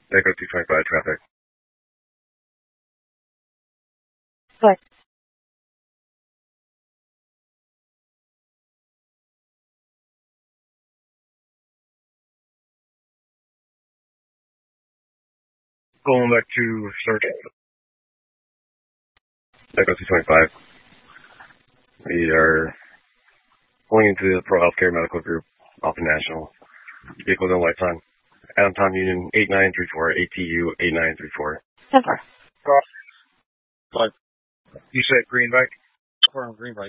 Echo 225 traffic. Good. Going back to search. Echo 225. We are going into the Pro Healthcare Medical Group off the National. Vehicle no lights on. Adam Tom Union 8934, ATU 8934. 10-4. Five. You said green bike? We're on green bike.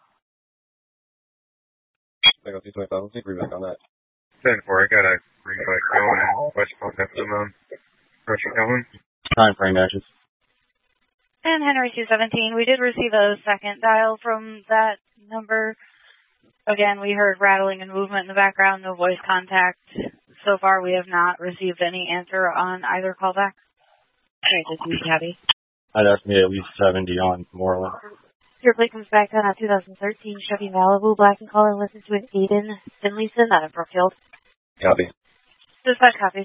Echo 225. Let's take green bike on that. 10-4. I got a green bike going westbound Epsom. Pressure coming. Time frame matches. And Henry 217, we did receive a second dial from that number. Again, we heard rattling and movement in the background, no voice contact. So far, we have not received any answer on either callback. Okay, this is Gabby. I'd estimate at least 70 on Moreland. Your plate comes back on a 2013 Chevy Malibu, black in color, listed to an Aiden Finlayson out of Brookfield. Copy. Dispatch copies.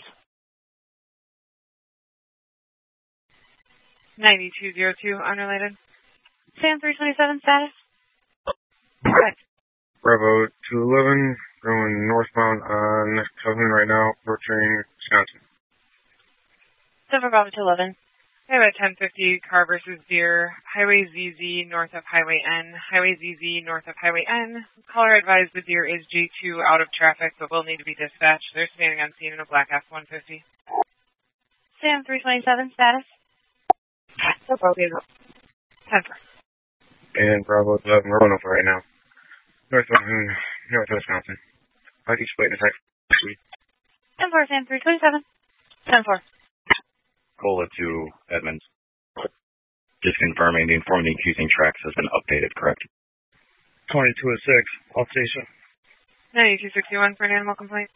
9202, unrelated. Sam 327 status. Correct. Bravo 211, going northbound on Coven right now, approaching Wisconsin. Silver Bravo 211. I have a 1050 car versus Deer, Highway ZZ north of Highway N, Highway ZZ north of Highway N. Caller advised the Deer is G2 out of traffic but will need to be dispatched. They're standing on scene in a black F-150. Sam 327 status. So broken. 10-4. And Bravo 11, we're going over right now. North Wisconsin. I think split in attack. 10-4, Sam 327. 10-4. Cola to Edmonds. Just confirming the informant accusing tracks has been updated, correct? 2206, off station. 9261 for an animal complaint.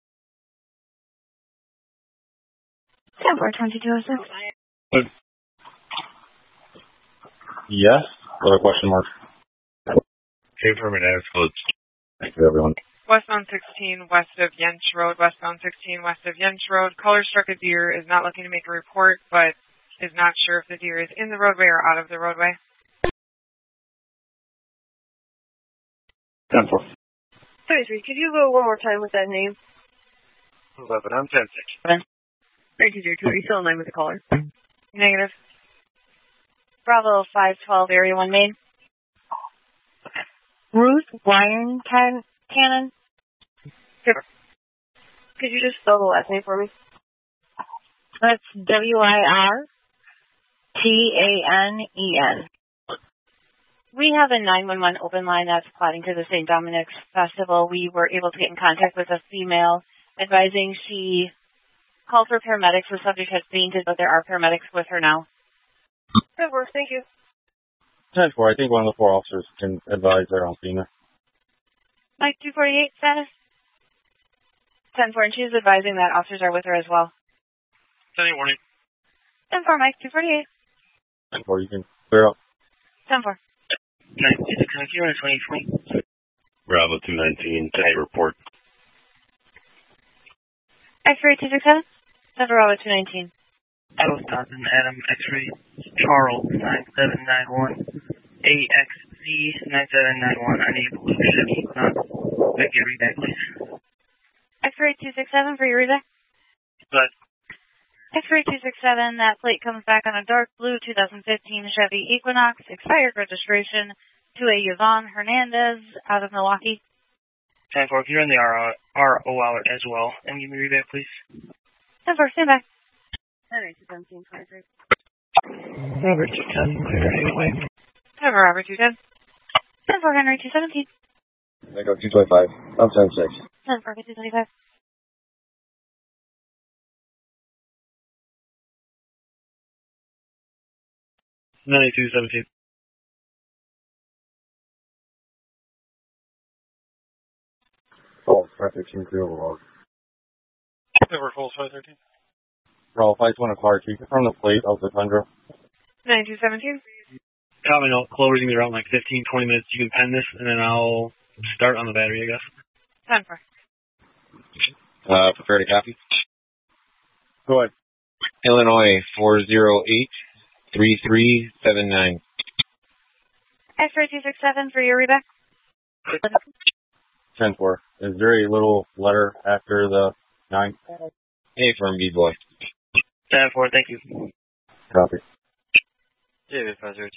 10-4, 2206. Yes? Other question mark? Affirmative. Thank you, everyone. Westbound 16 west of Yench Road, westbound 16 west of Yench Road. Caller struck a deer, is not looking to make a report, but is not sure if the deer is in the roadway or out of the roadway. 10-4. 33, could you go one more time with that name? 11, I'm 10-6. 9202, are you still in line with the caller? Negative. Bravo 512, Area 1 Main. Ruth Wine Cannon. Could you just spell the last name for me? That's WIRTANEN. We have a 911 open line that's plotting to the St. Dominic's Festival. We were able to get in contact with a female advising she called for paramedics. The subject has fainted, but there are paramedics with her now. Good work, thank you. 10-4, I think one of the 4 officers can advise there on scene. Mike 248 status. 10-4, and she's advising that officers are with her as well. 10-8 warning. 10-4, Mike 248. 10-4, you can clear up. 10-4. 9220. Bravo 219, today report. X-ray 267. 10 Bravo 219. Charles Thompson, Adam, X-ray, Charles, 9791, AXZ, 9791, unable to Chevy Equinox. Make it read that, please. X-ray 267 for your read. Good. X-ray 267, that plate comes back on a dark blue 2015 Chevy Equinox, expired registration to a Yvonne Hernandez out of Milwaukee. 10-4, if you're in the RO hour as well, and give me a read that, please. 10-4, stand by. Henry 217, 23. Robert 210, clear anyway. Cover Robert 210. 10-4, Henry 217. Echo 225, I'm 10-6. 10-4, 225. Oh, 513 clear overall. Cover full 513. Bravo 520 Clark, you confirm the plate of the Tundra. 9217. Comment, I'll close me around like 15-20 minutes. You can pen this, and then I'll start on the battery, I guess. 10-4. Prepare to copy. Go ahead. Illinois 408-3379. X-ray 267 for your reback. 10-4. Is there a little letter after the 9? A firm B boy. 10-4, thank you. Copy. David 502.